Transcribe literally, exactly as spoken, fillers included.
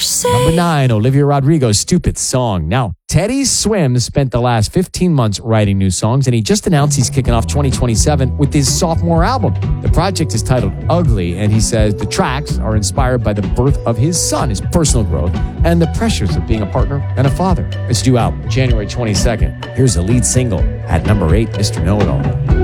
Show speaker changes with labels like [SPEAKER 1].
[SPEAKER 1] Number nine, Olivia Rodrigo's Stupid Song. Now, Teddy Swims spent the last fifteen months writing new songs, and he just announced he's kicking off twenty twenty-seven with his sophomore album. The project is titled Ugly, and he says the tracks are inspired by the birth of his son, his personal growth, and the pressures of being a partner and a father. It's due out January twenty-second. Here's the lead single at number eight, Mister Know-It-All.